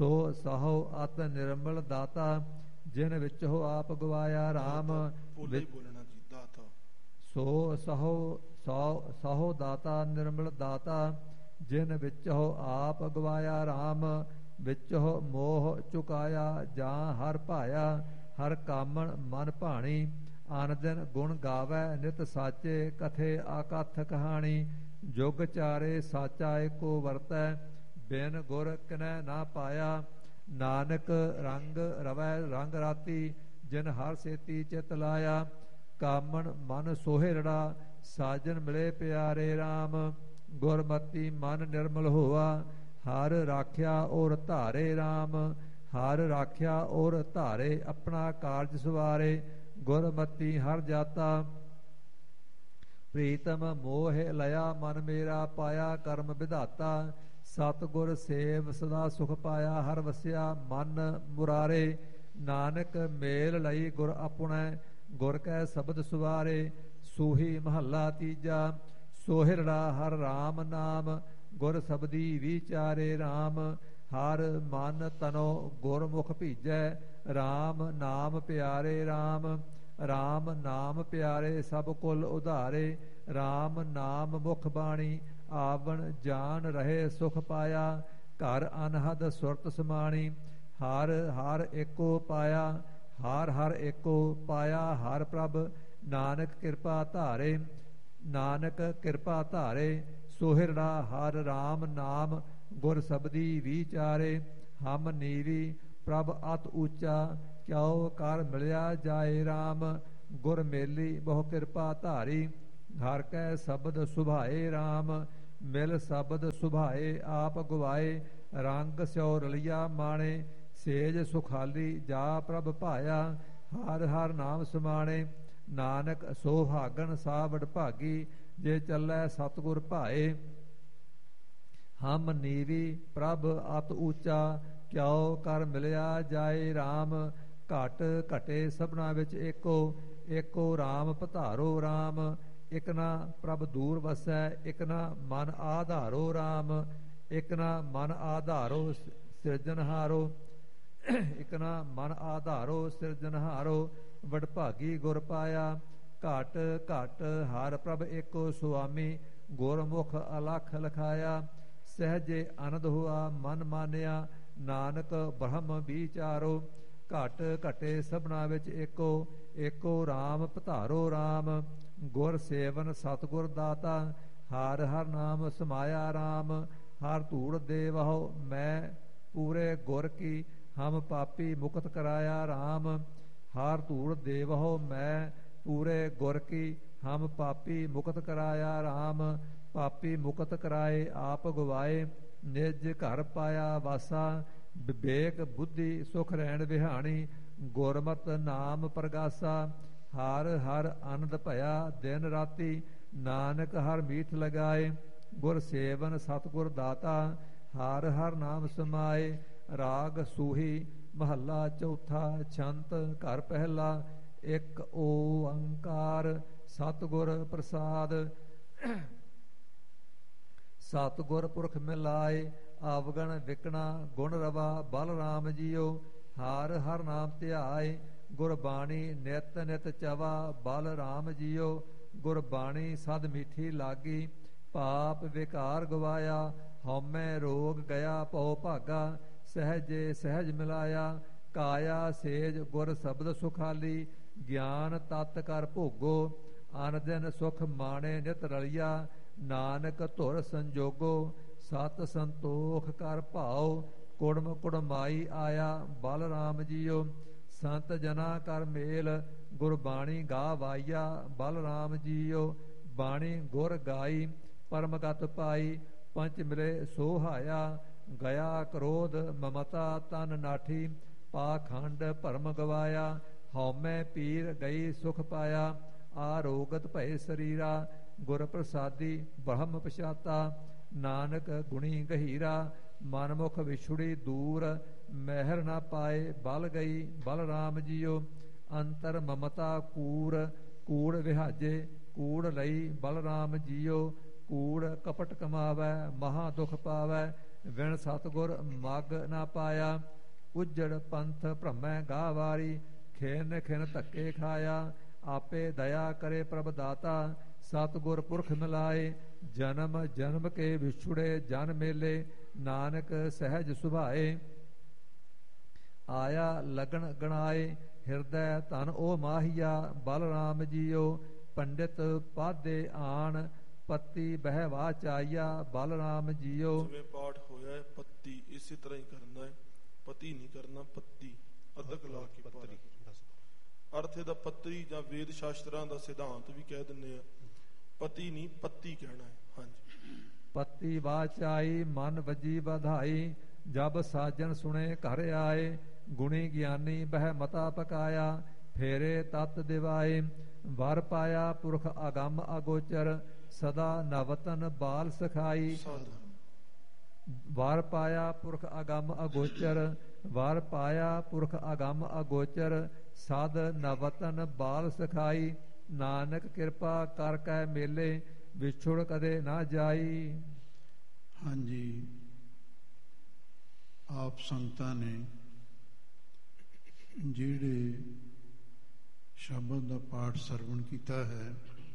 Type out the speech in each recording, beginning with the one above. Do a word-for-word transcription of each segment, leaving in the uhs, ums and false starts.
ਸੋ ਸਹੋ ਅਤ ਨਿਰਮਲ ਦਾਤਾ, ਜਿਨ ਵਿੱਚ ਹੋ ਆਪ ਗਵਾਇਆ ਰਾਮ। ਬੋਲੇ ਹੀ ਬੋਲਣਾ ਜੀ, ਦਾਤਾ। ਸੋ ਸਹੋ ਸੋ ਸਹੋ ਦਾਤਾ ਨਿਰਮਲ ਦਾਤਾ, ਜਿਨ ਵਿੱਚ ਹੋ ਆਪ ਗਵਾਇਆ ਰਾਮ। ਵਿੱਚ ਹੋ ਮੋਹ ਚੁਕਾਇਆ, ਜਾਂ ਹਰ ਭਾਇਆ, ਹਰ ਕਾਮਣ ਮਨ ਭਾਣੀ। ਆਨ ਦਿਨ ਗੁਣ ਗਾਵੈ ਨਿਤ ਸਾਚੇ, ਕਥੇ ਆਕਥ ਕਹਾਣੀ। ਜੁਗ ਚਾਰੇ ਸਾਚਾ ਏਕੋ ਵਰਤੈ, ਬਿਨ ਗੁਰ ਕਿਨੈ ਨਾ ਪਾਇਆ। ਨਾਨਕ ਰੰਗ ਰਵੈ ਰੰਗ ਰਾਤੀ, ਜਿਨ ਹਰ ਸੇਤੀ ਚਿਤ ਲਾਇਆ। ਕਾਮਣ ਮਨ ਸੋਹਿ ਰੜਾ, ਸਾਜਨ ਮਿਲੇ ਪਿਆਰੇ ਰਾਮ। ਗੁਰਮਤੀ ਮਨ ਨਿਰਮਲ ਹੋਆ, ਹਰ ਰਾਖਿਆ ਔਰ ਧਾਰੇ ਰਾਮ। ਹਰ ਰਾਖਿਆ ਔਰ ਧਾਰੇ, ਆਪਣਾ ਕਾਰਜ ਸਵਾਰੇ। ਗੁਰਮਤੀ ਹਰ ਜਾਤਾ, ਪ੍ਰੀਤਮ ਮੋਹ ਲਿਆ ਮਨ ਮੇਰਾ। ਪਾਇਆ ਕਰਮ ਵਿਧਾਤਾ, ਸਤਿਗੁਰ ਸੇਵ ਸਦਾ ਸੁਖ ਪਾਇਆ। ਹਰ ਵਸਿਆ ਮਨ ਮੁਰਾਰੇ, ਨਾਨਕ ਮੇਲ ਲਈ ਗੁਰ ਆਪਣੈ। ਗੁਰ ਕੈ ਸ਼ਬਦ ਸੁਵਾਰੇ, ਸੂਹੀ ਮਹੱਲਾ ਤੀਜਾ। ਸੋਹਿਰੜਾ ਹਰ ਰਾਮ ਨਾਮ, ਗੁਰ ਸ਼ਬਦੀ ਵਿਚਾਰੇ ਰਾਮ। ਹਰ ਮਨ ਤਨੋ ਗੁਰਮੁਖ ਭੀਜੈ, ਰਾਮ ਨਾਮ ਪਿਆਰੇ ਰਾਮ। ਰਾਮ ਨਾਮ ਪਿਆਰੇ ਸਭ ਕੁਲ ਉਧਾਰੇ, ਰਾਮ ਨਾਮ ਮੁਖ ਬਾਣੀ। ਆਵਣ ਜਾਨ ਰਹੇ ਸੁਖ ਪਾਇਆ, ਘਰ ਅਨਹਦ ਸੁਰਤ ਸਮਾਣੀ। ਹਰ ਹਰ ਏਕੋ ਪਾਇਆ, ਹਰ ਹਰ ਏਕੋ ਪਾਇਆ। ਹਰ ਪ੍ਰਭ ਨਾਨਕ ਕਿਰਪਾ ਧਾਰੇ, ਨਾਨਕ ਕਿਰਪਾ ਧਾਰੇ। ਸੋਹਿਰੜਾ ਹਰ ਰਾਮ ਨਾਮ, ਗੁਰ ਸ਼ਬਦੀ ਵਿਚਾਰੇ। ਹਮ ਨੀਵੀ ਪ੍ਰਭ ਅਤ ਊਚਾ, ਕਿਉ ਕਰ ਮਿਲਿਆ ਜਾਏ ਰਾਮ। ਗੁਰ ਮੇਲੀ ਬਹੁ ਕਿਰਪਾ ਧਾਰੀ, ਹਰ ਕੈ ਸ਼ਬਦ ਸੁਭਾਏ ਰਾਮ। ਮਿਲ ਸ਼ਬਦ ਸੁਭਾਏ ਆਪ ਗਵਾਏ, ਰੰਗ ਸਿਉ ਰਲਿਆ ਮਾਣੇ। ਸੇਜ ਸੁਖਾਲੀ ਜਾ ਪ੍ਰਭ ਭਾਇਆ, ਹਰ ਹਰ ਨਾਮ ਸਮਾਣੇ। ਨਾਨਕ ਸੋਹਾਗਣ ਸਾ ਵਡਭਾਗੀ, ਜੇ ਚੱਲੈ ਸਤਿਗੁਰ ਭਾਏ। ਹਮ ਨੀਵੀ ਪ੍ਰਭ ਅਤ ਊਚਾ, ਕਿਉ ਕਰ ਮਿਲਿਆ ਜਾਏ ਰਾਮ। ਘਟ ਘਟੇ ਸਭਨਾ ਵਿੱਚ ਏਕੋ, ਏਕੋ ਰਾਮ ਪਧਾਰੋ ਰਾਮ। ਇਕ ਨਾ ਪ੍ਰਭ ਦੂਰ ਵਸੈ, ਇਕ ਨਾ ਮਨ ਆਧਾਰੋ ਰਾਮ। ਇਕ ਨਾ ਮਨ ਆਧਾਰੋ ਸਿਰਜਨਹਾਰੋ, ਇਕ ਨਾ ਮਨ ਆਧਾਰੋ ਸਿਰਜਨਹਾਰੋ। ਵਡਭਾਗੀ ਗੁਰ ਪਾਇਆ, ਘਟ ਘਟ ਹਰ ਪ੍ਰਭ ਏਕੋ ਸੁਆਮੀ। ਗੁਰਮੁਖ ਅਲਖ ਲਖਾਇਆ, ਸਹਿਜੇ ਆਨੰਦ ਹੁਆ ਮਨ ਮਾਨਿਆ। ਨਾਨਕ ਬ੍ਰਹਮ ਵਿਚਾਰੋ, ਘਟ ਘਟੇ ਸਭਨਾ ਵਿੱਚ ਏਕੋ, ਏਕੋ ਰਾਮ ਪਧਾਰੋ ਰਾਮ। ਗੁਰ ਸੇਵਨ ਸਤਿਗੁਰ ਦਾਤਾ, ਹਰ ਹਰ ਨਾਮ ਸਮਾਇਆ ਰਾਮ। ਹਰ ਧੂੜ ਦੇਵਹੁ ਮੈਂ ਪੂਰੇ ਗੁਰ ਕੀ, ਹਮ ਪਾਪੀ ਮੁਕਤ ਕਰਾਇਆ ਰਾਮ। ਹਰ ਧੂੜ ਦੇਵਹੁ ਮੈਂ ਪੂਰੇ ਗੁਰ ਕੀ, ਹਮ ਪਾਪੀ ਮੁਕਤ ਕਰਾਇਆ ਰਾਮ। ਪਾਪੀ ਮੁਕਤ ਕਰਾਏ ਆਪ ਗਵਾਏ, ਨਿਜ ਘਰ ਪਾਇਆ ਵਾਸਾ। ਵਿਵੇਕ ਬੁੱਧੀ ਸੁਖ ਰਹਿਣ ਵਿਹਾਣੀ, ਗੁਰਮਤਿ ਨਾਮ ਪ੍ਰਗਾਸਾ। ਹਰ ਹਰ ਆਨੰਦ ਭਇਆ ਦਿਨ ਰਾਤੀ, ਨਾਨਕ ਹਰ ਮੀਠ ਲਗਾਏ। ਗੁਰ ਸੇਵਨ ਸਤਿਗੁਰ ਦਾਤਾ, ਹਰ ਹਰ ਨਾਮ ਸਮਾਏ। ਰਾਗ ਸੂਹੀ ਮਹੱਲਾ ਚੌਥਾ। ਛੰਤ ਘਰ ਪਹਿਲਾ। ਇੱਕ ਓੰਕਾਰ ਸਤਿਗੁਰ ਪ੍ਰਸਾਦ। ਸਤਿਗੁਰ ਪੁਰਖ ਮਿਲਾਏ, ਆਵਗਣ ਵਿਕਣਾ ਗੁਣ ਰਵਾ। ਬਲ ਰਾਮ ਜੀਓ ਹਰ ਹਰ ਨਾਮ ਧਿਆਏ, ਗੁਰਬਾਣੀ ਨਿਤ ਨਿਤ ਚਵਾ। ਬਲ ਰਾਮ ਜੀਓ ਗੁਰਬਾਣੀ ਸਦ ਮੀਠੀ ਲਾਗੀ। ਪਾਪ ਵਿਕਾਰ ਗਵਾਇਆ, ਹਉਮੈ ਰੋਗ ਗਿਆ ਭਉ ਭਾਗਾ। ਸਹਿਜੇ ਸਹਿਜ ਮਿਲਾਇਆ, ਕਾਇਆ ਸੇਜ ਗੁਰ ਸ਼ਬਦ ਸੁਖਾਲੀ। ਗਿਆਨ ਤਤ ਕਰ ਭੋਗੋ, ਅਨ ਦਿਨ ਸੁਖ ਮਾਣੇ ਨਿਤ ਰਲਿਆ। ਨਾਨਕ ਧੁਰ ਸੰਜੋਗੋ, ਸਤ ਸੰਤੋਖ ਕਰ ਭਾਉ। ਕੁੜਮ ਕੁੜਮਾਈ ਆਇਆ ਬਲ ਰਾਮ ਜੀਓ, ਸੰਤ ਜਨਾ ਕਰ ਮੇਲ। ਗੁਰਬਾਣੀ ਗਾ ਵਾਈਆ ਬਲ ਰਾਮ ਜੀਓ, ਬਾਣੀ ਗੁਰ ਗਾਈ ਪਰਮਗਤ ਪਾਈ। ਪੰਚ ਮਿਲੇ ਸੋਹਾਇਆ, ਗਿਆ ਕ੍ਰੋਧ ਮਮਤਾ ਤਨ ਨਾਠੀ। ਪਾਖੰਡ ਭਰਮ ਗਵਾਇਆ, ਹਉਮੈ ਪੀਰ ਗਈ ਸੁਖ ਪਾਇਆ। ਆਰੋਗਤ ਭਏ ਸਰੀਰਾ, ਗੁਰ ਪ੍ਰਸਾਦੀ ਬ੍ਰਹਮ ਪਛਾਤਾ। ਨਾਨਕ ਗੁਣੀ ਗਹੀਰਾ, ਮਨਮੁਖ ਵਿਛੁੜੀ ਦੂਰ। ਮਹਿਰ ਨਾ ਪਾਏ ਬਲ ਗਈ ਬਲ ਰਾਮ ਜੀਓ। ਅੰਤਰ ਮਮਤਾ ਕੂੜ, ਕੂੜ ਵਿਹਾਜੇ ਕੂੜ ਲਈ ਬਲ ਰਾਮ ਜੀਓ। ਕੂੜ ਕਪਟ ਕਮਾਵੈ ਮਹਾ ਦੁਖ ਪਾਵੈ, ਵਿਣ ਸਤਗੁਰ ਮਗ ਨਾ ਪਾਇਆ। ਉਜੜ ਪੰਥ ਭ੍ਰਮੈ ਗਾ ਵਾਰੀ, ਖੇਨ ਖਿਨ ਧੱਕੇ ਖਾਇਆ। ਆਪੇ ਦਇਆ ਕਰੇ ਪ੍ਰਭ ਦਾਤਾ, ਸਤਗੁਰ ਪੁਰਖ ਮਿਲਾਏ। ਜਨਮ ਜਨਮ ਕੇ ਵਿਛੁੜੇ ਜਨ ਮੇਲੇ, ਨਾਨਕ ਸਹਿਜ ਸੁਭਾਏ। ਆਇਆ ਲਗਨ ਗਣਾਏ, ਹਿਰਦੈ ਧਨ ਉਹ ਮਾਹੀਆ। ਬਲ ਰਾਮ ਜੀਓ ਪੰਡਿਤ ਪਾਦੇ ਆਣ, ਪੱਤੀ ਬਹਿ ਵਾਚਾਈਆ। ਬਲ ਰਾਮ ਜੀਓ। ਜਿਵੇਂ ਪਾਠ ਹੋਇਆ ਹੈ ਪੱਤੀ, ਇਸੇ ਤਰ੍ਹਾਂ ਹੀ ਕਰਨਾ ਹੈ। ਪਤੀ ਨਹੀਂ ਕਰਨਾ, ਪੱਤੀ ਅਦਕ ਲਾ ਕੇ ਪਾਰੀ। ਅਰਥ ਇਹਦਾ ਪੱਤਰੀ ਜਾਂ ਵੇਦ ਸ਼ਾਸਤਰਾਂ ਦਾ ਸਿਧਾਂਤ ਵੀ ਕਹਿ ਦਿੰਦੇ ਆ, ਪਤੀ ਨਹੀਂ ਪੱਤੀ ਕਹਿਣਾ ਹੈ। ਹਾਂਜੀ। ਪੱਤੀ ਵਾਚਾਈ ਮਨ ਵਜੀ ਵਧਾਈ, ਜਬ ਸਾਜਨ ਸੁਣੇ ਘਰ ਆਏ। ਗੁਣੀ ਗਿਆਨੀ ਬਹਿ ਮਤਾ ਪਕਾਇਆ, ਫੇਰੇ ਤਤ ਦਿਵਾਏ। ਵਰ ਪਾਇਆ ਪੁਰਖ ਅਗੰਮ ਅਗੋਚਰ, ਸਦਾ ਨਵਤਨ ਬਾਲ ਸਖਾਈ। ਵਰ ਪਾਇਆ ਪੁਰਖ ਅਗੰਮ ਅਗੋਚਰ, ਵਰ ਪਾਇਆ ਪੁਰਖ ਅਗੰਮ ਅਗੋਚਰ। ਸਦ ਨਵਤਨ ਬਾਲ ਸਖਾਈ, ਨਾਨਕ ਕਿਰਪਾ ਕਰ ਕੈ ਮੇਲੇ। ਵਿਛੁੜ ਕਦੇ ਨਾ ਜਾਈ। ਹਾਂਜੀ, ਆਪ ਸੰਗਤਾਂ ਨੇ ਜਿਹੜੇ ਸ਼ਬਦ ਦਾ ਪਾਠ ਸਰਵਣ ਕੀਤਾ ਹੈ,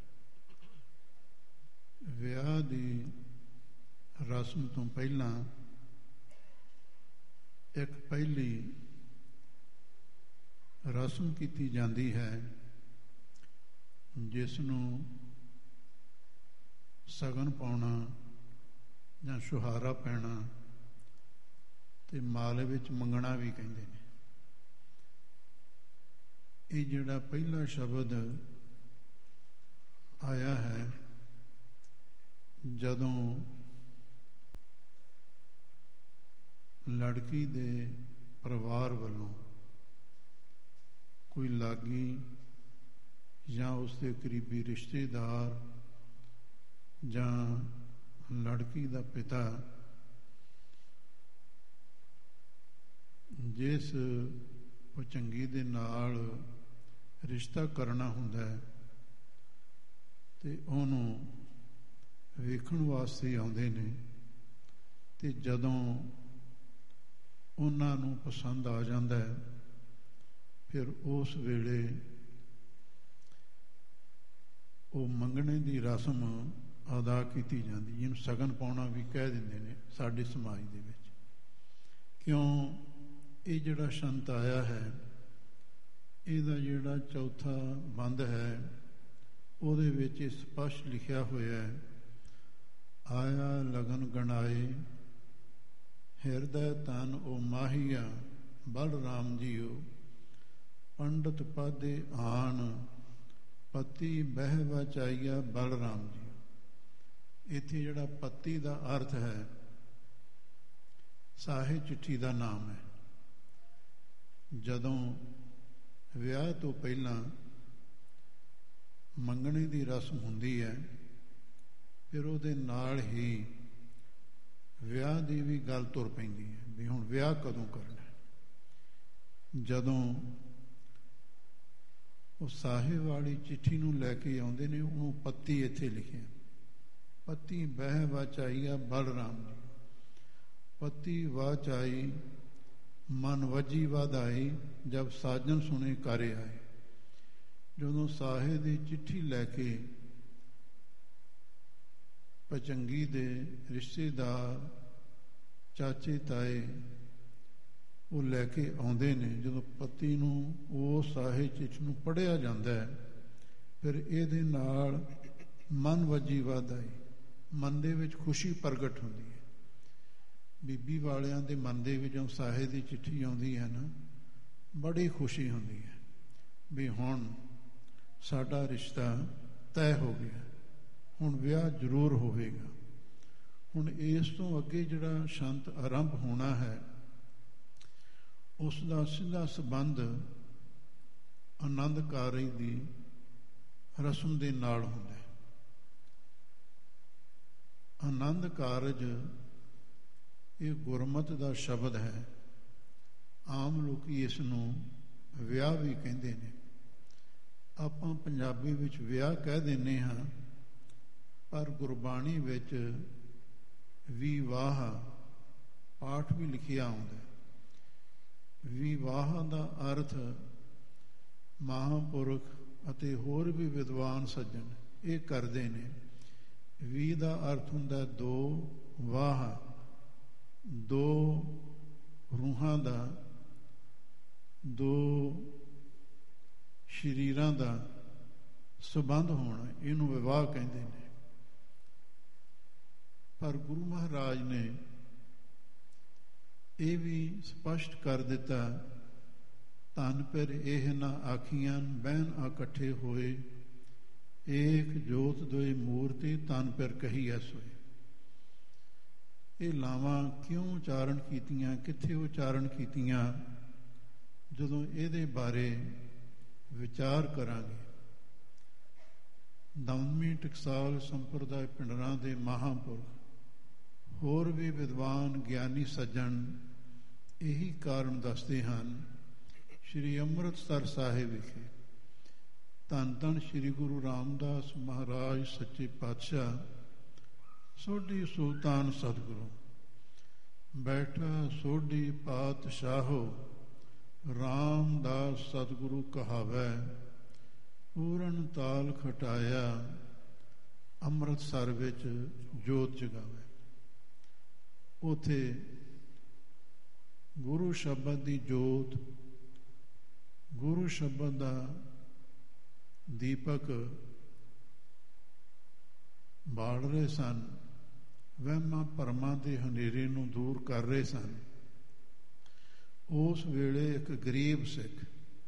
ਵਿਆਹ ਦੀ ਰਸਮ ਤੋਂ ਪਹਿਲਾਂ ਇੱਕ ਪਹਿਲੀ ਰਸਮ ਕੀਤੀ ਜਾਂਦੀ ਹੈ, ਜਿਸ ਨੂੰ ਸਗਨ ਪਾਉਣਾ ਜਾਂ ਸੁਹਾਰਾ ਪੈਣਾ ਤੇ ਮਾਲ ਵਿੱਚ ਮੰਗਣਾ ਵੀ ਕਹਿੰਦੇ ਨੇ। ਇਹ ਜਿਹੜਾ ਪਹਿਲਾ ਸ਼ਬਦ ਆਇਆ ਹੈ, ਜਦੋਂ ਲੜਕੀ ਦੇ ਪਰਿਵਾਰ ਵੱਲੋਂ ਕੋਈ ਲਾਗੀ ਜਾਂ ਉਸਦੇ ਕਰੀਬੀ ਰਿਸ਼ਤੇਦਾਰ ਜਾਂ ਲੜਕੀ ਦਾ ਪਿਤਾ ਜਿਸ ਭੁਚੰਗੀ ਦੇ ਨਾਲ ਰਿਸ਼ਤਾ ਕਰਨਾ ਹੁੰਦਾ ਹੈ ਤੇ ਉਹਨੂੰ ਵੇਖਣ ਵਾਸਤੇ ਆਉਂਦੇ ਨੇ, ਤੇ ਜਦੋਂ ਉਹਨਾਂ ਨੂੰ ਪਸੰਦ ਆ ਜਾਂਦਾ ਹੈ, ਫਿਰ ਉਸ ਵੇਲੇ ਉਹ ਮੰਗਣੇ ਦੀ ਰਸਮ ਅਦਾ ਕੀਤੀ ਜਾਂਦੀ, ਜਿਹਨੂੰ ਸਗਨ ਪਾਉਣਾ ਵੀ ਕਹਿ ਦਿੰਦੇ ਨੇ ਸਾਡੇ ਸਮਾਜ ਦੇ ਵਿੱਚ। ਕਿਉਂ? ਇਹ ਜਿਹੜਾ ਸ਼ੰਤ ਆਇਆ ਹੈ, ਇਹਦਾ ਜਿਹੜਾ ਚੌਥਾ ਬੰਦ ਹੈ, ਉਹਦੇ ਵਿੱਚ ਸਪਸ਼ਟ ਲਿਖਿਆ ਹੋਇਆ ਹੈ, ਆਇਆ ਲਗਨ ਗਣਾਏ, ਹਿਰਦੈ ਤਨ ਉਹ ਮਾਹੀਆ। ਬਲ ਰਾਮ ਜੀਓ ਪੰਡਤ ਪਾਦੇ ਆਣ, ਪਤੀ ਬਹਿ ਵਾਚਾਈਆ। ਬਲ ਰਾਮ ਜੀ, ਇੱਥੇ ਜਿਹੜਾ ਪਤੀ ਦਾ ਅਰਥ ਹੈ, ਸਾਹੇ ਚਿੱਠੀ ਦਾ ਨਾਮ ਹੈ। ਜਦੋਂ ਵਿਆਹ ਤੋਂ ਪਹਿਲਾਂ ਮੰਗਣੇ ਦੀ ਰਸਮ ਹੁੰਦੀ ਹੈ, ਫਿਰ ਉਹਦੇ ਨਾਲ ਹੀ ਵਿਆਹ ਦੀ ਵੀ ਗੱਲ ਤੁਰ ਪੈਂਦੀ ਹੈ ਵੀ ਹੁਣ ਵਿਆਹ ਕਦੋਂ ਕਰਨਾ। ਜਦੋਂ ਉਹ ਸਾਹੇ ਵਾਲੀ ਚਿੱਠੀ ਨੂੰ ਲੈ ਕੇ ਆਉਂਦੇ ਨੇ, ਉਹਨੂੰ ਪੱਤੀ ਇੱਥੇ ਲਿਖਿਆ, ਪਤੀ ਬਹਿ ਵਾਚਾਈਆ। ਬਲ ਰਾਮ ਜੀ, ਪਤੀ ਵਾਚਾਈ ਮਨ ਵਜੀ ਵਧਾਈ, ਜਬ ਸਾਜਨ ਸੁਣੇ ਘਰ ਆਏ। ਜਦੋਂ ਸਾਹੇ ਦੀ ਚਿੱਠੀ ਲੈ ਕੇ ਭਚੰਗੀ ਦੇ ਰਿਸ਼ਤੇਦਾਰ ਚਾਚੇ ਤਾਏ ਉਹ ਲੈ ਕੇ ਆਉਂਦੇ ਨੇ, ਜਦੋਂ ਪਤੀ ਨੂੰ ਉਹ ਸਾਹੇ ਚਿੱਠੀ ਨੂੰ ਪੜ੍ਹਿਆ ਜਾਂਦਾ ਹੈ, ਫਿਰ ਇਹਦੇ ਨਾਲ ਮਨ ਵਜੀ ਵਧਾਈ, ਮਨ ਦੇ ਵਿੱਚ ਖੁਸ਼ੀ ਪ੍ਰਗਟ ਹੁੰਦੀ ਹੈ। ਬੀਬੀ ਵਾਲਿਆਂ ਦੇ ਮਨ ਦੇ ਵਿੱਚੋਂ ਸਾਹੇ ਦੀ ਚਿੱਠੀ ਆਉਂਦੀ ਹੈ ਨਾ, ਬੜੀ ਖੁਸ਼ੀ ਹੁੰਦੀ ਹੈ ਵੀ ਹੁਣ ਸਾਡਾ ਰਿਸ਼ਤਾ ਤੈਅ ਹੋ ਗਿਆ, ਹੁਣ ਵਿਆਹ ਜ਼ਰੂਰ ਹੋਵੇਗਾ। ਹੁਣ ਇਸ ਤੋਂ ਅੱਗੇ ਜਿਹੜਾ ਸ਼ੰਤ ਆਰੰਭ ਹੋਣਾ ਹੈ, ਉਸ ਦਾ ਸਿੱਧਾ ਸੰਬੰਧ ਆਨੰਦ ਕਾਰਜ ਦੀ ਰਸਮ ਦੇ ਨਾਲ ਹੁੰਦਾ ਹੈ। ਆਨੰਦ ਕਾਰਜ ਇਹ ਗੁਰਮਤਿ ਦਾ ਸ਼ਬਦ ਹੈ। ਆਮ ਲੋਕੀ ਇਸ ਨੂੰ ਵਿਆਹ ਵੀ ਕਹਿੰਦੇ ਨੇ। ਆਪਾਂ ਪੰਜਾਬੀ ਵਿੱਚ ਵਿਆਹ ਕਹਿ ਦਿੰਦੇ ਹਾਂ, ਪਰ ਗੁਰਬਾਣੀ ਵਿੱਚ ਵਿਵਾਹ ਪਾਠ ਵੀ ਲਿਖਿਆ ਆਉਂਦਾ। ਵਿਵਾਹ ਦਾ ਅਰਥ ਮਹਾਂਪੁਰਖ ਅਤੇ ਹੋਰ ਵੀ ਵਿਦਵਾਨ ਸੱਜਣ ਇਹ ਕਰਦੇ ਨੇ। ਵੀ ਦਾ ਅਰਥ ਹੁੰਦਾ ਦੋ, ਵਾਹ ਦੋ ਰੂਹਾਂ ਦਾ, ਦੋ ਸਰੀਰਾਂ ਦਾ ਸੰਬੰਧ ਹੋਣਾ, ਇਹਨੂੰ ਵਿਵਾਹ ਕਹਿੰਦੇ ਨੇ। ਪਰ ਗੁਰੂ ਮਹਾਰਾਜ ਨੇ ਇਹ ਵੀ ਸਪਸ਼ਟ ਕਰ ਦਿੱਤਾ, ਧਨ ਪਰ ਇਹ ਨਾ ਆਖੀਆਂ ਬਹਿਨ ਇਕੱਠੇ ਹੋਏ, ਏਕ ਜੋਤ ਦੋਇ ਮੂਰਤੀ ਧਨ ਪਰ ਕਹੀ ਐ ਸੋਏ। ਇਹ ਲਾਵਾਂ ਕਿਉਂ ਉਚਾਰਨ ਕੀਤੀਆਂ, ਕਿੱਥੇ ਉਚਾਰਨ ਕੀਤੀਆਂ, ਜਦੋਂ ਇਹਦੇ ਬਾਰੇ ਵਿਚਾਰ ਕਰਾਂਗੇ। ਦਮਮੀ ਟਕਸਾਲ ਸੰਪਰਦਾਇ ਪਿੰਡਰਾਂ ਦੇ ਮਹਾਂਪੁਰਖ ਹੋਰ ਵੀ ਵਿਦਵਾਨ ਗਿਆਨੀ ਸੱਜਣ ਇਹੀ ਕਾਰਨ ਦੱਸਦੇ ਹਨ। ਸ਼੍ਰੀ ਅੰਮ੍ਰਿਤਸਰ ਸਾਹਿਬ ਵਿਖੇ ਧੰਨ ਧੰਨ ਸ਼੍ਰੀ ਗੁਰੂ ਰਾਮਦਾਸ ਮਹਾਰਾਜ ਸੱਚੇ ਪਾਤਸ਼ਾਹ ਸੋਢੀ ਸੁਲਤਾਨ ਸਤਿਗੁਰੂ ਬੈਠਾ ਸੋਢੀ ਪਾਤਸ਼ਾਹੋ ਰਾਮਦਾਸ ਸਤਿਗੁਰੂ ਕਹਾਵੈ, ਪੂਰਨ ਤਾਲ ਖਟਾਇਆ ਅੰਮ੍ਰਿਤਸਰ ਵਿੱਚ ਜੋਤ ਜਗਾਵੇ। ਉਥੇ ਗੁਰੂ ਸ਼ਬਦ ਦੀ ਜੋਤ, ਗੁਰੂ ਸ਼ਬਦ ਦਾ ਦੀਪਕ ਬਾਲ ਰਹੇ ਸਨ, ਵਹਿਮਾਂ ਭਰਮਾਂ ਦੇ ਹਨੇਰੇ ਨੂੰ ਦੂਰ ਕਰ ਰਹੇ ਸਨ। ਉਸ ਵੇਲੇ ਇੱਕ ਗਰੀਬ ਸਿੱਖ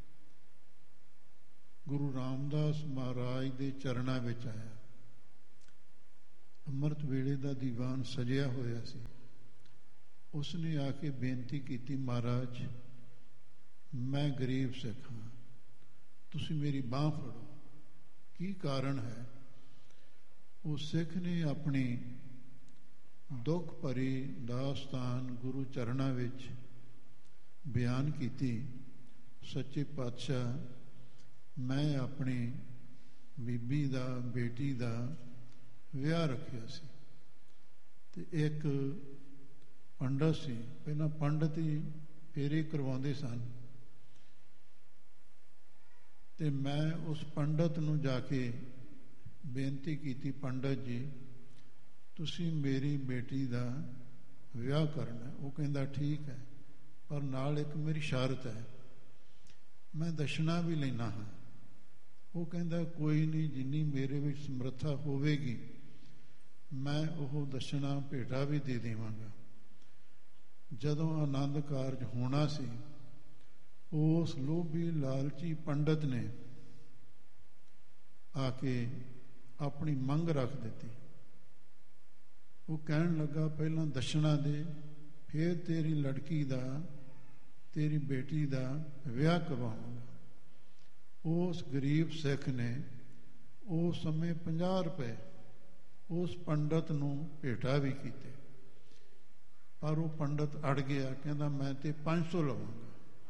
ਗੁਰੂ ਰਾਮਦਾਸ ਮਹਾਰਾਜ ਦੇ ਚਰਨਾਂ ਵਿੱਚ ਆਇਆ। ਅੰਮ੍ਰਿਤ ਵੇਲੇ ਦਾ ਦੀਵਾਨ ਸਜਿਆ ਹੋਇਆ ਸੀ। ਉਸਨੇ ਆ ਕੇ ਬੇਨਤੀ ਕੀਤੀ, ਮਹਾਰਾਜ ਮੈਂ ਗਰੀਬ ਸਿੱਖ ਹਾਂ, ਤੁਸੀਂ ਮੇਰੀ ਬਾਂਹ ਫੜੋ, ਕੀ ਕਾਰਨ ਹੈ? ਉਸ ਸਿੱਖ ਨੇ ਆਪਣੀ ਦੁੱਖ ਭਰੀ ਦਾਸਤਾਨ ਗੁਰੂ ਚਰਨਾਂ ਵਿੱਚ ਬਿਆਨ ਕੀਤੀ। ਸੱਚੇ ਪਾਤਸ਼ਾਹ, ਮੈਂ ਆਪਣੀ ਬੀਬੀ ਦਾ, ਬੇਟੀ ਦਾ ਵਿਆਹ ਰੱਖਿਆ ਸੀ ਤੇ ਇੱਕ ਪੰਡਤ ਸੀ, ਪਹਿਲਾਂ ਪੰਡਤ ਹੀ ਫੇਰੇ ਕਰਵਾਉਂਦੇ ਸਨ, ਤੇ ਮੈਂ ਉਸ ਪੰਡਤ ਨੂੰ ਜਾ ਕੇ ਬੇਨਤੀ ਕੀਤੀ, ਪੰਡਤ ਜੀ ਤੁਸੀਂ ਮੇਰੀ ਬੇਟੀ ਦਾ ਵਿਆਹ ਕਰਨਾ। ਉਹ ਕਹਿੰਦਾ ਠੀਕ ਹੈ, ਪਰ ਨਾਲ ਇੱਕ ਮੇਰੀ ਸ਼ਰਤ ਹੈ, ਮੈਂ ਦਸ਼ਨਾ ਵੀ ਲੈਣਾ ਹਾਂ। ਉਹ ਕਹਿੰਦਾ ਕੋਈ ਨਹੀਂ, ਜਿੰਨੀ ਮੇਰੇ ਵਿੱਚ ਸਮਰੱਥਾ ਹੋਵੇਗੀ ਮੈਂ ਉਹ ਦਸ਼ਨਾ ਭੇਟਾ ਵੀ ਦੇ ਦੇਵਾਂਗਾ। ਜਦੋਂ ਆਨੰਦ ਕਾਰਜ ਹੋਣਾ ਸੀ, ਉਸ ਲੋਭੀ ਲਾਲਚੀ ਪੰਡਤ ਨੇ ਆ ਕੇ ਆਪਣੀ ਮੰਗ ਰੱਖ ਦਿੱਤੀ। ਉਹ ਕਹਿਣ ਲੱਗਾ, ਪਹਿਲਾਂ ਦਸ਼ਨਾ ਦੇ, ਫਿਰ ਤੇਰੀ ਲੜਕੀ ਦਾ, ਤੇਰੀ ਬੇਟੀ ਦਾ ਵਿਆਹ ਕਰਵਾਵਾਂਗਾ। ਉਸ ਗਰੀਬ ਸਿੱਖ ਨੇ ਉਸ ਸਮੇਂ ਪੰਜਾਹ ਰੁਪਏ ਉਸ ਪੰਡਤ ਨੂੰ ਭੇਟਾ ਵੀ ਕੀਤੇ, ਪਰ ਉਹ ਪੰਡਤ ਅੜ ਗਿਆ, ਕਹਿੰਦਾ ਮੈਂ ਤੇ ਪੰਜ ਸੌ ਲਵਾਂਗਾ।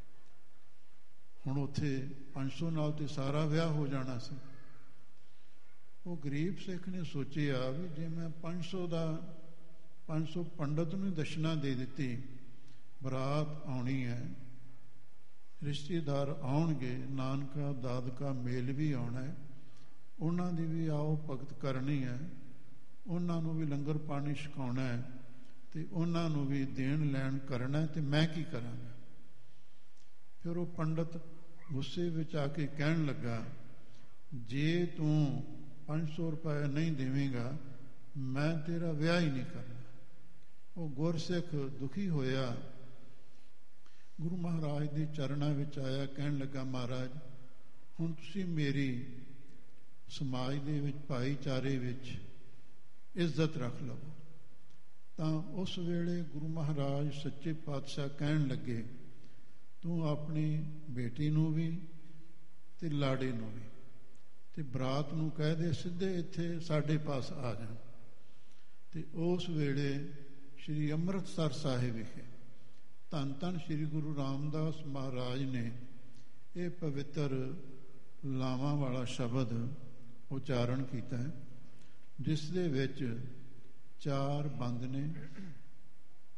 ਹੁਣ ਉੱਥੇ ਪੰਜ ਸੌ ਨਾਲ ਤੇ ਸਾਰਾ ਵਿਆਹ ਹੋ ਜਾਣਾ ਸੀ। ਉਹ ਗਰੀਬ ਸਿੱਖ ਨੇ ਸੋਚਿਆ ਵੀ ਜੇ ਮੈਂ ਪੰਜ ਸੌ ਦਾ ਪੰਜ ਸੌ ਪੰਡਤ ਨੂੰ ਦਸ਼ਨਾ ਦੇ ਦਿੱਤੀ, ਬਰਾਤ ਆਉਣੀ ਹੈ, ਰਿਸ਼ਤੇਦਾਰ ਆਉਣਗੇ, ਨਾਨਕਾ ਦਾਦਕਾ ਮੇਲ ਵੀ ਆਉਣਾ ਹੈ, ਉਹਨਾਂ ਦੀ ਵੀ ਆਓ ਭਗਤ ਕਰਨੀ ਹੈ, ਉਹਨਾਂ ਨੂੰ ਵੀ ਲੰਗਰ ਪਾਣੀ ਛਕਾਉਣਾ ਹੈ, ਤੇ ਉਹਨਾਂ ਨੂੰ ਵੀ ਦੇਣ ਲੈਣ ਕਰਨਾ, ਤੇ ਮੈਂ ਕੀ ਕਰਾਂਗਾ? ਫਿਰ ਉਹ ਪੰਡਤ ਗੁੱਸੇ ਵਿੱਚ ਆ ਕੇ ਕਹਿਣ ਲੱਗਾ, ਜੇ ਤੂੰ ਪੰਜ ਸੌ ਰੁਪਏ ਨਹੀਂ ਦੇਵੇਂਗਾ ਮੈਂ ਤੇਰਾ ਵਿਆਹ ਹੀ ਨਹੀਂ ਕਰਨਾ। ਉਹ ਗੁਰਸਿੱਖ ਦੁਖੀ ਹੋਇਆ, ਗੁਰੂ ਮਹਾਰਾਜ ਦੇ ਚਰਨਾਂ ਵਿੱਚ ਆਇਆ, ਕਹਿਣ ਲੱਗਾ, ਮਹਾਰਾਜ ਹੁਣ ਤੁਸੀਂ ਮੇਰੀ ਸਮਾਜ ਦੇ ਵਿੱਚ, ਭਾਈਚਾਰੇ ਵਿੱਚ ਇੱਜ਼ਤ ਰੱਖ ਲਵੋ। ਤਾਂ ਉਸ ਵੇਲੇ ਗੁਰੂ ਮਹਾਰਾਜ ਸੱਚੇ ਪਾਤਸ਼ਾਹ ਕਹਿਣ ਲੱਗੇ, ਤੂੰ ਆਪਣੀ ਬੇਟੀ ਨੂੰ ਵੀ ਤੇ ਲਾੜੇ ਨੂੰ ਵੀ ਤੇ ਬਰਾਤ ਨੂੰ ਕਹਿ ਦੇ ਸਿੱਧੇ ਇੱਥੇ ਸਾਡੇ ਪਾਸ ਆ ਜਾਣ। ਤੇ ਉਸ ਵੇਲੇ ਸ਼੍ਰੀ ਅੰਮ੍ਰਿਤਸਰ ਸਾਹਿਬ ਵਿਖੇ ਧੰਨ ਧੰਨ ਸ਼੍ਰੀ ਗੁਰੂ ਰਾਮਦਾਸ ਮਹਾਰਾਜ ਨੇ ਇਹ ਪਵਿੱਤਰ ਲਾਵਾਂ ਵਾਲਾ ਸ਼ਬਦ ਉਚਾਰਨ ਕੀਤਾ ਹੈ, ਜਿਸ ਦੇ ਵਿੱਚ ਚਾਰ ਬੰਦ ਨੇ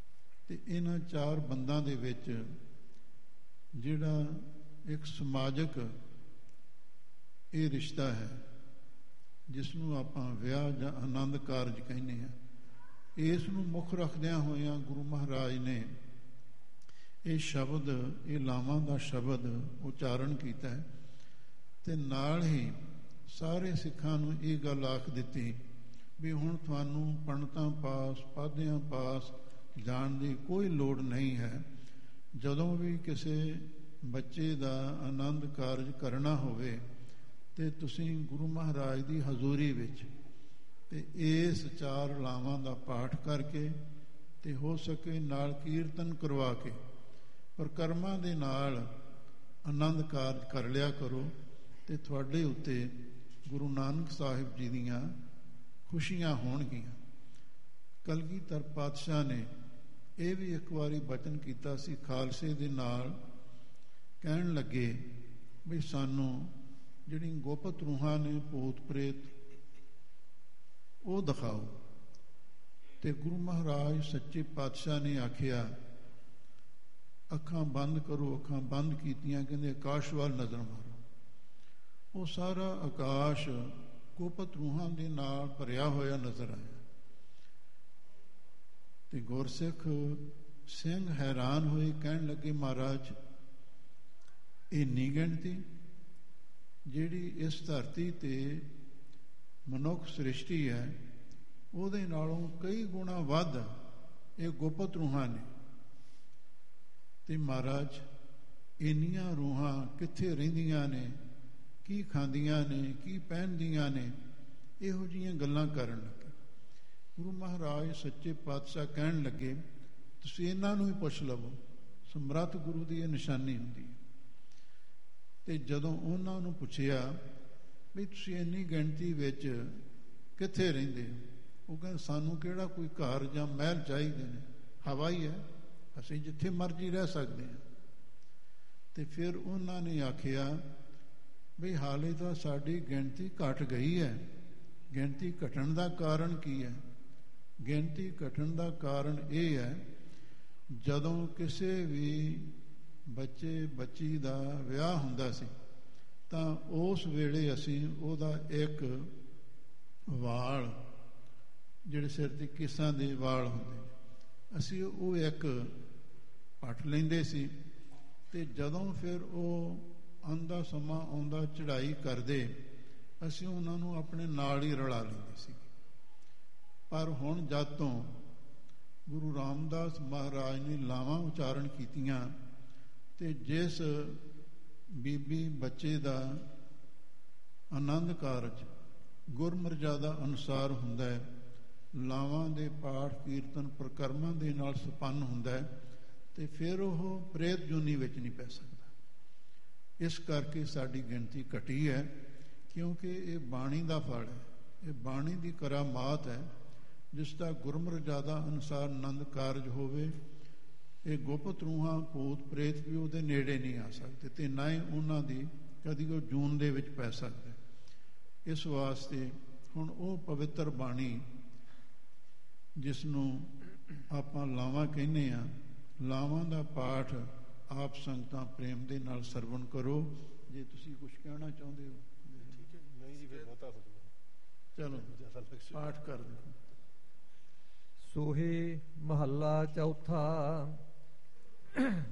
ਤੇ ਇਹਨਾਂ ਚਾਰ ਬੰਦਾਂ ਦੇ ਵਿੱਚ ਜਿਹੜਾ ਇੱਕ ਸਮਾਜਿਕ ਇਹ ਰਿਸ਼ਤਾ ਹੈ ਜਿਸ ਨੂੰ ਆਪਾਂ ਵਿਆਹ ਜਾਂ ਆਨੰਦ ਕਾਰਜ ਕਹਿੰਦੇ ਹਾਂ, ਇਸ ਨੂੰ ਮੁੱਖ ਰੱਖਦਿਆਂ ਹੋਇਆਂ ਗੁਰੂ ਮਹਾਰਾਜ ਨੇ ਇਹ ਸ਼ਬਦ, ਇਹ ਲਾਵਾਂ ਦਾ ਸ਼ਬਦ ਉਚਾਰਨ ਕੀਤਾ ਹੈ ਤੇ ਨਾਲ ਹੀ ਸਾਰੇ ਸਿੱਖਾਂ ਨੂੰ ਇਹ ਗੱਲ ਆਖ ਦਿੱਤੀ ਵੀ ਹੁਣ ਤੁਹਾਨੂੰ ਪੰਡਤਾਂ ਪਾਸ, ਪਾਧਿਆਂ ਪਾਸ ਜਾਣ ਦੀ ਕੋਈ ਲੋੜ ਨਹੀਂ ਹੈ। ਜਦੋਂ ਵੀ ਕਿਸੇ ਬੱਚੇ ਦਾ ਆਨੰਦ ਕਾਰਜ ਕਰਨਾ ਹੋਵੇ ਤੇ ਤੁਸੀਂ ਗੁਰੂ ਮਹਾਰਾਜ ਦੀ ਹਜ਼ੂਰੀ ਵਿੱਚ ਤੇ ਇਸ ਚਾਰ ਲਾਵਾਂ ਦਾ ਪਾਠ ਕਰਕੇ ਤੇ ਹੋ ਸਕੇ ਨਾਲ ਕੀਰਤਨ ਕਰਵਾ ਕੇ ਪ੍ਰਕਰਮਾਂ ਦੇ ਨਾਲ ਆਨੰਦ ਕਾਰਜ ਕਰ ਲਿਆ ਕਰੋ ਤੇ ਤੁਹਾਡੇ ਉੱਤੇ ਗੁਰੂ ਨਾਨਕ ਸਾਹਿਬ ਜੀ ਦੀਆਂ ਖੁਸ਼ੀਆਂ ਹੋਣਗੀਆਂ। ਕਲਗੀਧਰ ਪਾਤਸ਼ਾਹ ਨੇ ਇਹ ਵੀ ਇੱਕ ਵਾਰੀ ਬਚਨ ਕੀਤਾ ਸੀ, ਖਾਲਸੇ ਦੇ ਨਾਲ ਕਹਿਣ ਲੱਗੇ ਵੀ ਸਾਨੂੰ ਜਿਹੜੀ ਗੁਪਤ ਰੂਹਾਂ ਨੇ, ਭੂਤ ਪ੍ਰੇਤ, ਉਹ ਦਿਖਾਓ। ਤੇ ਗੁਰੂ ਮਹਾਰਾਜ ਸੱਚੇ ਪਾਤਸ਼ਾਹ ਨੇ ਆਖਿਆ ਅੱਖਾਂ ਬੰਦ ਕਰੋ। ਅੱਖਾਂ ਬੰਦ ਕੀਤੀਆਂ, ਕਹਿੰਦੇ ਆਕਾਸ਼ ਵੱਲ ਨਜ਼ਰ ਮਾਰੋ। ਉਹ ਸਾਰਾ ਆਕਾਸ਼ ਗੁਪਤ ਰੂਹਾਂ ਦੇ ਨਾਲ ਭਰਿਆ ਹੋਇਆ ਨਜ਼ਰ ਆਇਆ ਤੇ ਗੁਰਸਿੱਖ ਸਿੰਘ ਹੈਰਾਨ ਹੋਏ, ਕਹਿਣ ਲੱਗੇ ਮਹਾਰਾਜ ਇੰਨੀ ਗਿਣਤੀ ਜਿਹੜੀ ਇਸ ਧਰਤੀ ਤੇ ਮਨੁੱਖ ਸ੍ਰਿਸ਼ਟੀ ਹੈ ਉਹਦੇ ਨਾਲੋਂ ਕਈ ਗੁਣਾ ਵੱਧ ਇਹ ਗੁਪਤ ਰੂਹਾਂ ਨੇ ਤੇ ਮਹਾਰਾਜ ਇੰਨੀਆਂ ਰੂਹਾਂ ਕਿੱਥੇ ਰਹਿੰਦੀਆਂ ਨੇ, ਕੀ ਖਾਂਦੀਆਂ ਨੇ, ਕੀ ਪਹਿਨਦੀਆਂ ਨੇ, ਇਹੋ ਜਿਹੀਆਂ ਗੱਲਾਂ ਕਰਨ ਲੱਗੇ। ਗੁਰੂ ਮਹਾਰਾਜ ਸੱਚੇ ਪਾਤਸ਼ਾਹ ਕਹਿਣ ਲੱਗੇ ਤੁਸੀਂ ਇਹਨਾਂ ਨੂੰ ਹੀ ਪੁੱਛ ਲਵੋ, ਸਮਰੱਥ ਗੁਰੂ ਦੀ ਇਹ ਨਿਸ਼ਾਨੀ ਹੁੰਦੀ ਹੈ। ਤੇ ਜਦੋਂ ਉਹਨਾਂ ਨੂੰ ਪੁੱਛਿਆ ਵੀ ਤੁਸੀਂ ਇੰਨੀ ਗਿਣਤੀ ਵਿੱਚ ਕਿੱਥੇ ਰਹਿੰਦੇ ਹੋ, ਉਹ ਕਹਿੰਦੇ ਸਾਨੂੰ ਕਿਹੜਾ ਕੋਈ ਘਰ ਜਾਂ ਮਹਿਲ ਚਾਹੀਦੇ ਨੇ, ਹਵਾ ਹੀ ਹੈ, ਅਸੀਂ ਜਿੱਥੇ ਮਰਜ਼ੀ ਰਹਿ ਸਕਦੇ ਹਾਂ। ਤੇ ਫਿਰ ਉਹਨਾਂ ਨੇ ਆਖਿਆ ਵੀ ਹਾਲੇ ਤਾਂ ਸਾਡੀ ਗਿਣਤੀ ਘਟ ਗਈ ਹੈ। ਗਿਣਤੀ ਘਟਣ ਦਾ ਕਾਰਨ ਕੀ ਹੈ? ਗਿਣਤੀ ਘਟਣ ਦਾ ਕਾਰਨ ਇਹ ਹੈ ਜਦੋਂ ਕਿਸੇ ਵੀ ਬੱਚੇ ਬੱਚੀ ਦਾ ਵਿਆਹ ਹੁੰਦਾ ਸੀ ਤਾਂ ਉਸ ਵੇਲੇ ਅਸੀਂ ਉਹਦਾ ਇੱਕ ਵਾਲ, ਜਿਹੜੇ ਸਿਰ ਤੇ ਕੇਸਾਂ ਦੇ ਵਾਲ ਹੁੰਦੇ, ਅਸੀਂ ਉਹ ਇੱਕ ਪੱਟ ਲੈਂਦੇ ਸੀ ਤੇ ਜਦੋਂ ਫਿਰ ਉਹ ਆਉਂਦਾ ਸਮਾਂ ਆਉਂਦਾ ਚੜ੍ਹਾਈ ਕਰਦੇ ਅਸੀਂ ਉਹਨਾਂ ਨੂੰ ਆਪਣੇ ਨਾਲ ਹੀ ਰਲਾ ਲੈਂਦੇ ਸੀ। ਪਰ ਹੁਣ ਜਦ ਤੋਂ ਗੁਰੂ ਰਾਮਦਾਸ ਮਹਾਰਾਜ ਨੇ ਲਾਵਾਂ ਉਚਾਰਨ ਕੀਤੀਆਂ ਤੇ ਜਿਸ ਬੀਬੀ ਬੱਚੇ ਦਾ ਆਨੰਦ ਕਾਰਜ ਗੁਰਮਰਜ਼ਾਦਾ ਅਨੁਸਾਰ ਹੁੰਦਾ ਹੈ, ਲਾਵਾਂ ਦੇ ਪਾਠ ਕੀਰਤਨ ਪ੍ਰਕਰਮਾਂ ਦੇ ਨਾਲ ਸੰਪੰਨ ਹੁੰਦਾ ਹੈ ਤੇ ਫਿਰ ਉਹ ਪ੍ਰੇਤ ਜੂਨੀ ਵਿੱਚ ਨਹੀਂ ਪੈ ਸਕਦਾ। ਇਸ ਕਰਕੇ ਸਾਡੀ ਗਿਣਤੀ ਘਟੀ ਹੈ ਕਿਉਂਕਿ ਇਹ ਬਾਣੀ ਦਾ ਫਲ ਹੈ, ਇਹ ਬਾਣੀ ਦੀ ਕਰਾਮਾਤ ਹੈ ਜਿਸ ਦਾ ਗੁਰਮਰਜ਼ਾਦਾ ਅਨੁਸਾਰ ਆਨੰਦ ਕਾਰਜ ਹੋਵੇ। ਇਹ ਗੁਪਤ ਰੂਹਾਂ, ਭੂਤ ਪ੍ਰੇਤ ਵੀ ਉਹਦੇ ਨੇੜੇ ਨਹੀਂ ਆ ਸਕਦੇ ਤੇ ਨਾ ਹੀ ਉਹਨਾਂ ਦੀ ਕਦੀ ਉਹ ਜੂਨ ਦੇ ਵਿੱਚ ਪੈ ਸਕਦੇ। ਇਸ ਵਾਸਤੇ ਹੁਣ ਉਹ ਪਵਿੱਤਰ ਬਾਣੀ ਜਿਸ ਨੂੰ ਆਪਾਂ ਲਾਵਾਂ ਕਹਿੰਦੇ ਹਾਂ, ਲਾਵਾਂ ਦਾ ਪਾਠ ਆਪ ਸੰਗਤਾਂ ਪ੍ਰੇਮ ਦੇ ਨਾਲ ਸਰਵਣ ਕਰੋ। ਜੇ ਤੁਸੀਂ ਕੁਝ ਕਹਿਣਾ ਚਾਹੁੰਦੇ ਹੋ ਠੀਕ ਹੈ। ਨਹੀਂ ਜੀ, ਫਿਰ ਬਹੁਤਾ ਹੋ ਜਾਊਗਾ, ਚਲੋ ਪਾਠ ਕਰ ਦਿਓ। ਸੋਹੇ ਮਹੱਲਾ ਚੌਥਾ।